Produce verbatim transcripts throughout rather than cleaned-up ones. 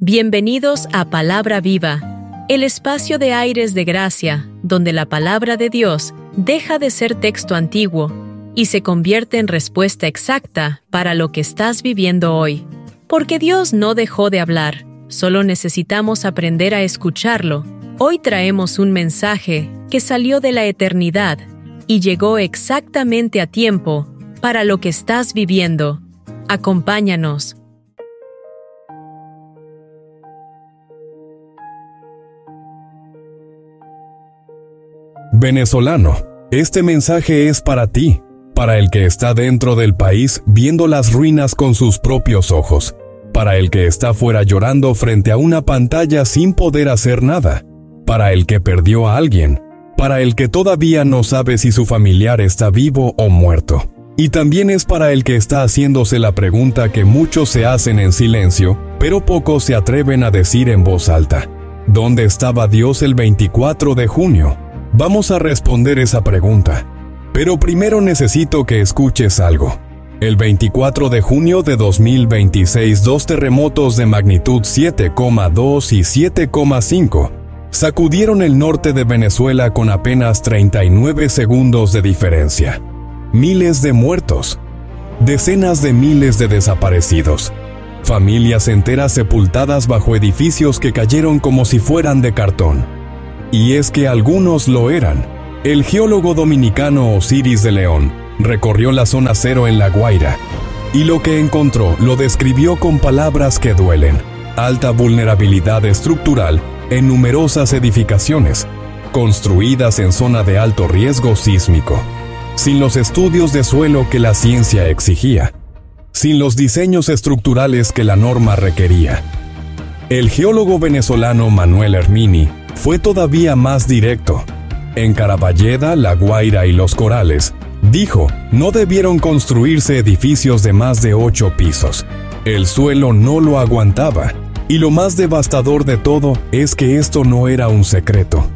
Bienvenidos a Palabra Viva, el espacio de aires de gracia, donde la palabra de Dios deja de ser texto antiguo y se convierte en respuesta exacta para lo que estás viviendo hoy. Porque Dios no dejó de hablar, solo necesitamos aprender a escucharlo. Hoy traemos un mensaje que salió de la eternidad y llegó exactamente a tiempo para lo que estás viviendo. Acompáñanos. Venezolano, este mensaje es para ti, para el que está dentro del país viendo las ruinas con sus propios ojos, para el que está fuera llorando frente a una pantalla sin poder hacer nada, para el que perdió a alguien, para el que todavía no sabe si su familiar está vivo o muerto. Y también es para el que está haciéndose la pregunta que muchos se hacen en silencio, pero pocos se atreven a decir en voz alta: ¿dónde estaba Dios el veinticuatro de junio? Vamos a responder esa pregunta, pero primero necesito que escuches algo. El veinticuatro de junio de dos mil veintiséis, dos terremotos de magnitud siete coma dos y siete coma cinco sacudieron el norte de Venezuela con apenas treinta y nueve segundos de diferencia. Miles de muertos, decenas de miles de desaparecidos, familias enteras sepultadas bajo edificios que cayeron como si fueran de cartón. Y es que algunos lo eran. El geólogo dominicano Osiris de León recorrió la zona cero en La Guaira, y lo que encontró lo describió con palabras que duelen: alta vulnerabilidad estructural en numerosas edificaciones, construidas en zona de alto riesgo sísmico, sin los estudios de suelo que la ciencia exigía, sin los diseños estructurales que la norma requería. El geólogo venezolano Manuel Hermini fue todavía más directo. En Caraballeda, La Guaira y Los Corales, dijo, no debieron construirse edificios de más de ocho pisos. El suelo no lo aguantaba. Y lo más devastador de todo es que esto no era un secreto.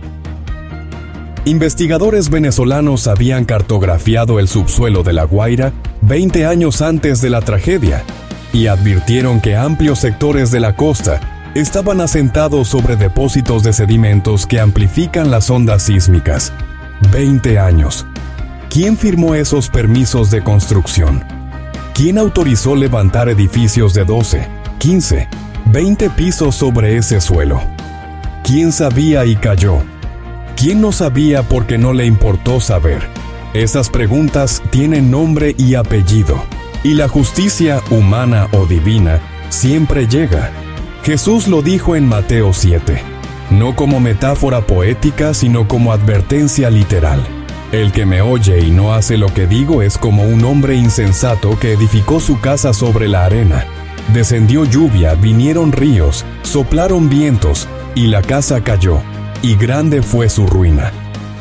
Investigadores venezolanos habían cartografiado el subsuelo de La Guaira veinte años antes de la tragedia y advirtieron que amplios sectores de la costa estaban asentados sobre depósitos de sedimentos que amplifican las ondas sísmicas. veinte años. ¿Quién firmó esos permisos de construcción? ¿Quién autorizó levantar edificios de doce, quince, veinte pisos sobre ese suelo? ¿Quién sabía y calló? ¿Quién no sabía porque no le importó saber? Esas preguntas tienen nombre y apellido, y la justicia, humana o divina, siempre llega. Jesús lo dijo en Mateo siete, no como metáfora poética, sino como advertencia literal. El que me oye y no hace lo que digo es como un hombre insensato que edificó su casa sobre la arena. Descendió lluvia, vinieron ríos, soplaron vientos, y la casa cayó, y grande fue su ruina.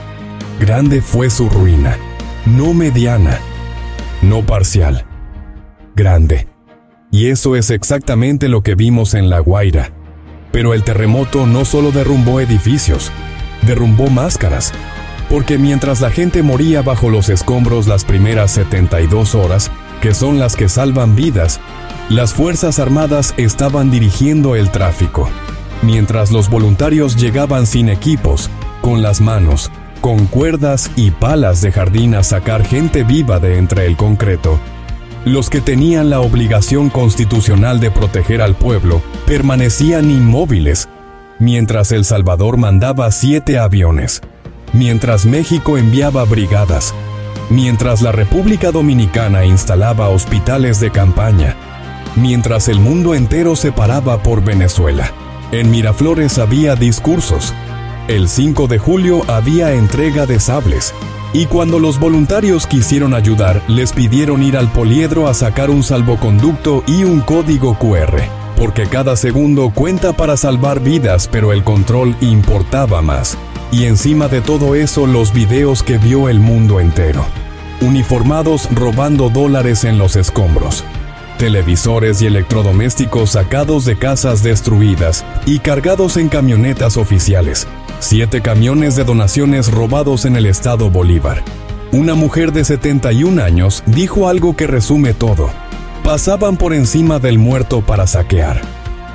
Grande fue su ruina, no mediana, no parcial, grande. Y eso es exactamente lo que vimos en La Guaira. Pero el terremoto no solo derrumbó edificios, derrumbó máscaras, porque mientras la gente moría bajo los escombros las primeras setenta y dos horas, que son las que salvan vidas, las Fuerzas Armadas estaban dirigiendo el tráfico. Mientras los voluntarios llegaban sin equipos, con las manos, con cuerdas y palas de jardín a sacar gente viva de entre el concreto, los que tenían la obligación constitucional de proteger al pueblo permanecían inmóviles, mientras El Salvador mandaba siete aviones, mientras México enviaba brigadas, mientras la República Dominicana instalaba hospitales de campaña, mientras el mundo entero se paraba por Venezuela. En Miraflores había discursos. El cinco de julio había entrega de sables. Y cuando los voluntarios quisieron ayudar, les pidieron ir al poliedro a sacar un salvoconducto y un código cu erre, porque cada segundo cuenta para salvar vidas, pero el control importaba más. Y encima de todo eso, los videos que vio el mundo entero. Uniformados robando dólares en los escombros. Televisores y electrodomésticos sacados de casas destruidas y cargados en camionetas oficiales. Siete camiones de donaciones robados en el estado Bolívar. Una mujer de setenta y un años dijo algo que resume todo. Pasaban por encima del muerto para saquear.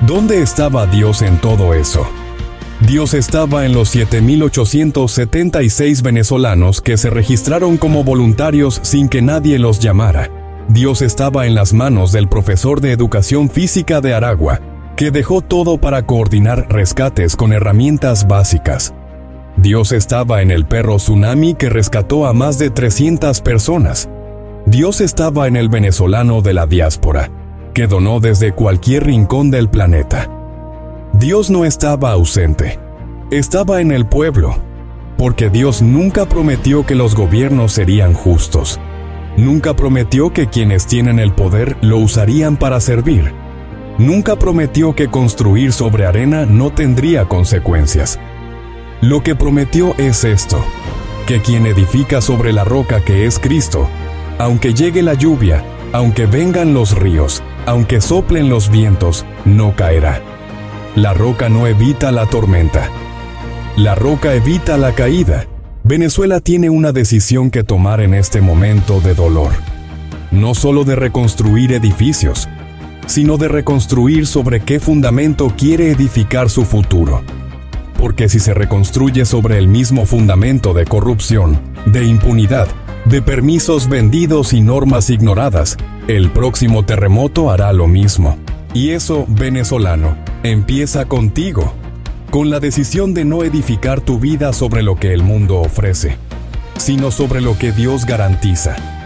¿Dónde estaba Dios en todo eso? Dios estaba en los siete mil ochocientos setenta y seis venezolanos que se registraron como voluntarios sin que nadie los llamara. Dios estaba en las manos del profesor de educación física de Aragua, que dejó todo para coordinar rescates con herramientas básicas. Dios estaba en el perro tsunami que rescató a más de trescientas personas. Dios estaba en el venezolano de la diáspora, que donó desde cualquier rincón del planeta. Dios no estaba ausente, estaba en el pueblo, porque Dios nunca prometió que los gobiernos serían justos. Nunca prometió que quienes tienen el poder lo usarían para servir. Nunca prometió que construir sobre arena no tendría consecuencias. Lo que prometió es esto, que quien edifica sobre la roca que es Cristo, aunque llegue la lluvia, aunque vengan los ríos, aunque soplen los vientos, no caerá. La roca no evita la tormenta. La roca evita la caída. Venezuela tiene una decisión que tomar en este momento de dolor. No solo de reconstruir edificios, sino de reconstruir sobre qué fundamento quiere edificar su futuro. Porque si se reconstruye sobre el mismo fundamento de corrupción, de impunidad, de permisos vendidos y normas ignoradas, el próximo terremoto hará lo mismo. Y eso, venezolano, empieza contigo, con la decisión de no edificar tu vida sobre lo que el mundo ofrece, sino sobre lo que Dios garantiza.